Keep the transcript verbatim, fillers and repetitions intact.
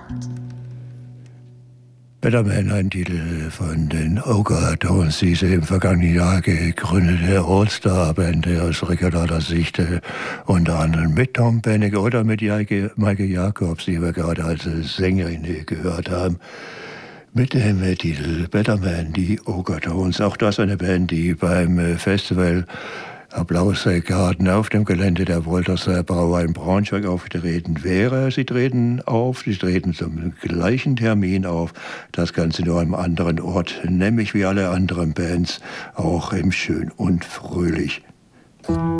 Betterman, ein Titel von den Ogre Tones, diese im vergangenen Jahr gegründete All-Star-Band aus regionaler Sicht, äh, unter anderem mit Tom Bennig oder mit Jaike, Maike Jacobs, die wir gerade als Sängerin gehört haben, mit dem äh, Titel Betterman, die Ogre Tones. Auch das eine Band, die beim äh, Festival Applausgarten auf dem Gelände der Woltersee Brauerei in Braunschweig aufgetreten wäre. Sie treten auf, sie treten zum gleichen Termin auf, das Ganze nur an einem anderen Ort, nämlich wie alle anderen Bands auch im Schön und Fröhlich.